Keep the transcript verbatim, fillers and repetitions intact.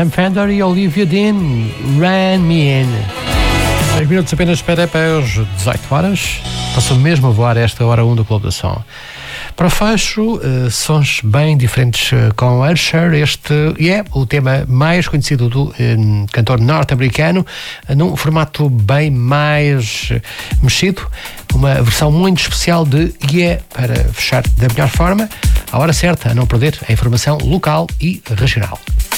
Sam Fender e Olivia Dean, Ran Me In. dez minutos apenas para, para as dezoito horas. Passou mesmo a voar esta hora um do Clube da Som. Para o fecho, uh, sons bem diferentes uh, com Usher. Este é yeah, o tema mais conhecido do uh, cantor norte-americano, uh, num formato bem mais uh, mexido. Uma versão muito especial de Yeah, para fechar da melhor forma. À hora certa, a não perder a informação local e regional.